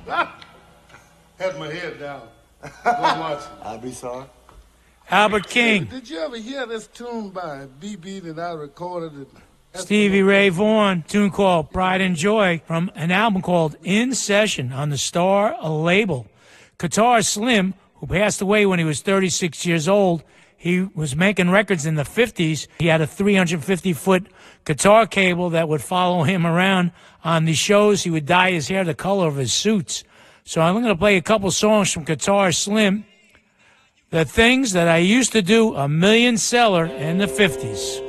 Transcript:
Had my head down. Don't watch it. I'll be sorry. Albert King. Did you ever hear this tune by BB that I recorded? Stevie Ray Vaughan, tune called Pride and Joy from an album called In Session on the Star label. Guitar Slim, who passed away when he was 36 years old, he was making records in the 50s. He had a 350-foot guitar cable that would follow him around on the shows. He would dye his hair the color of his suits. So I'm going to play a couple songs from Guitar Slim, the things that I used to do, a million seller in the 50s.